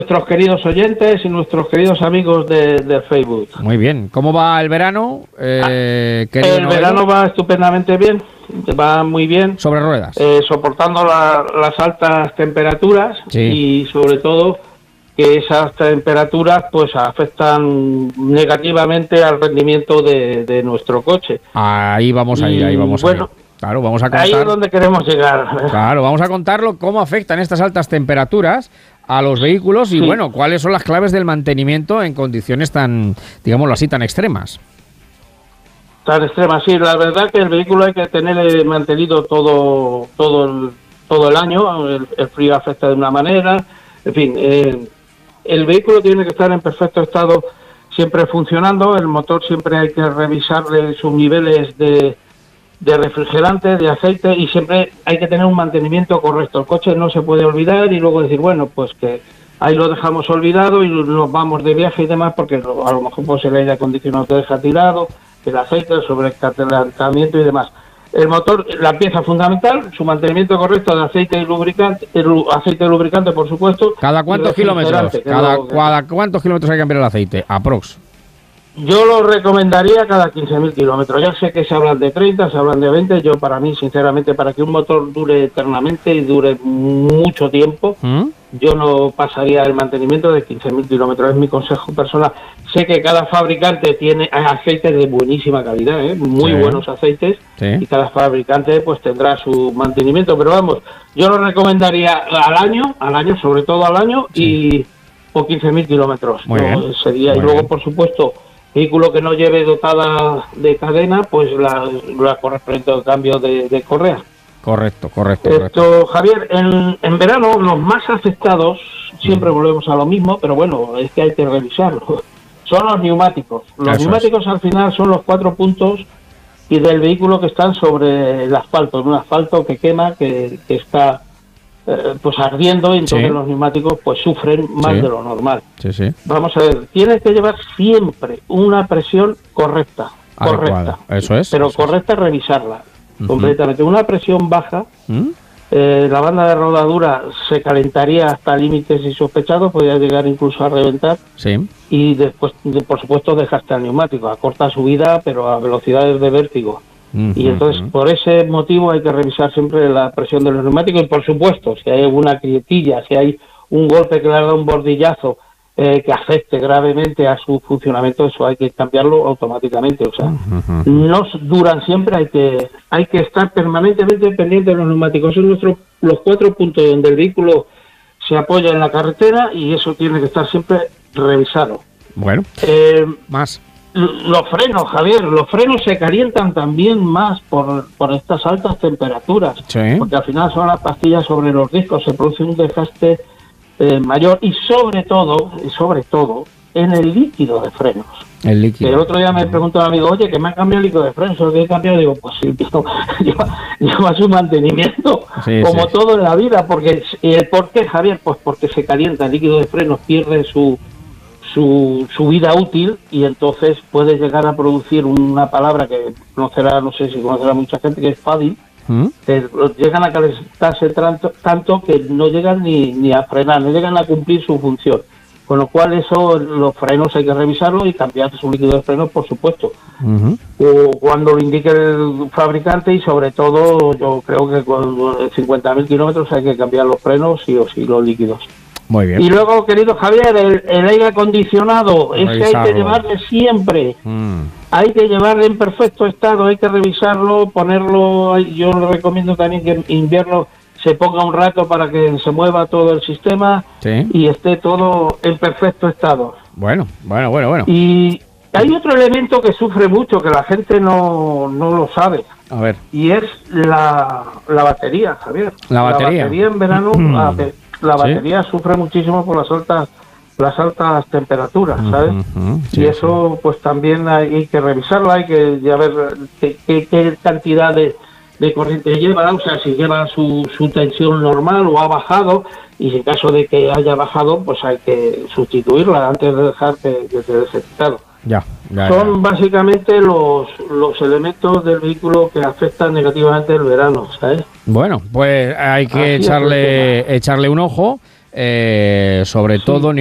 nuestros queridos oyentes y nuestros queridos amigos de Facebook. Muy bien. ¿Cómo va el verano? El verano va estupendamente bien, va muy bien. Sobre ruedas. Soportando las altas temperaturas, sí. Y sobre todo que esas temperaturas pues afectan negativamente al rendimiento de nuestro coche. Ahí vamos a ir, ahí vamos a ir. Claro, vamos a contar. Ahí es donde queremos llegar. Claro, vamos a contarlo cómo afectan estas altas temperaturas a los vehículos y bueno, cuáles son las claves del mantenimiento en condiciones tan, digámoslo así, tan extremas. Tan extremas, sí. La verdad que el vehículo hay que tener mantenido todo el año. El frío afecta de una manera. En fin, el vehículo tiene que estar en perfecto estado, siempre funcionando. El motor siempre hay que revisarle sus niveles de refrigerante, de aceite, y siempre hay que tener un mantenimiento correcto. El coche no se puede olvidar y luego decir, bueno, pues que ahí lo dejamos olvidado y nos vamos de viaje y demás, porque a lo mejor pues el aire acondicionado te deja tirado, el aceite, el sobrecalentamiento y demás. El motor, la pieza fundamental, su mantenimiento correcto de aceite y lubricante, aceite y lubricante, por supuesto. ¿Cada cuántos kilómetros? ¿Cada cuántos kilómetros hay que cambiar el aceite? Aprox. Yo lo recomendaría cada 15.000 kilómetros. Ya sé que se hablan de 30, se hablan de 20. Yo, para mí, sinceramente, para que un motor dure eternamente y dure mucho tiempo, yo no pasaría el mantenimiento de 15.000 kilómetros. Es mi consejo personal. Sé que cada fabricante tiene aceites de buenísima calidad, muy buenos aceites, y cada fabricante pues tendrá su mantenimiento. Pero vamos, yo lo recomendaría al año, sobre todo al año, y por 15.000 kilómetros. Sería. Y luego, por supuesto, vehículo que no lleve dotada de cadena, pues la correspondiente al cambio de correa. Correcto. Javier, en verano los más afectados, siempre volvemos a lo mismo, pero bueno, es que hay que revisarlo, son los neumáticos. Los neumáticos al final son los 4 puntos y del vehículo que están sobre el asfalto, en un asfalto que quema, que está pues ardiendo, y entonces los neumáticos pues sufren más de lo normal. Vamos a ver, tienes que llevar siempre una presión correcta. Eso es. Pero correcta, revisarla completamente. Una presión baja, la banda de rodadura se calentaría hasta límites insospechados, podría llegar incluso a reventar. Y después, por supuesto, desgasta el neumático a corta subida, pero a velocidades de vértigo. Y entonces, por ese motivo, hay que revisar siempre la presión de los neumáticos. Y, por supuesto, si hay alguna grietilla, si hay un golpe que le ha dado un bordillazo que afecte gravemente a su funcionamiento, eso hay que cambiarlo automáticamente. O sea, no duran siempre, hay que estar permanentemente pendiente de los neumáticos. Son los 4 puntos donde el vehículo se apoya en la carretera, y eso tiene que estar siempre revisado. Bueno, más. Los frenos, Javier, los frenos se calientan también más por estas altas temperaturas, porque al final son las pastillas sobre los discos, se produce un desgaste mayor, y sobre todo en el líquido de frenos. El líquido. El otro día me preguntó un amigo, oye, que me han cambiado el líquido de frenos, ¿lo que he cambiado? Digo, pues sí, lleva su mantenimiento, como todo en la vida, porque ¿el por qué, Javier? Pues porque se calienta, el líquido de frenos pierde su vida útil, y entonces puede llegar a producir una palabra que conocerá, no sé si conocerá mucha gente, que es fading. Llegan a calentarse tanto que no llegan ni a frenar, no llegan a cumplir su función. Con lo cual, eso, los frenos hay que revisarlos y cambiar su líquido de frenos, por supuesto. O cuando lo indique el fabricante, y sobre todo, yo creo que con 50.000 kilómetros hay que cambiar los frenos, sí o sí, los líquidos. Muy bien. Y luego, querido Javier, el aire acondicionado, es que hay que llevarle siempre. Hay que llevarle en perfecto estado, hay que revisarlo, ponerlo. Yo le recomiendo también que en invierno se ponga un rato para que se mueva todo el sistema y esté todo en perfecto estado. Bueno. Y hay otro elemento que sufre mucho, que la gente no lo sabe. A ver. Y es la batería, Javier. La batería en verano, la batería sufre muchísimo por las altas temperaturas, ¿sabes? Y eso pues también hay que revisarlo, hay que ver qué cantidad de corriente lleva, o sea, si lleva su tensión normal o ha bajado, y en caso de que haya bajado, pues hay que sustituirla antes de dejar que esté desafectado. Son básicamente los elementos del vehículo que afectan negativamente el verano, ¿sabes? Bueno, pues hay que echarle un ojo sobre todo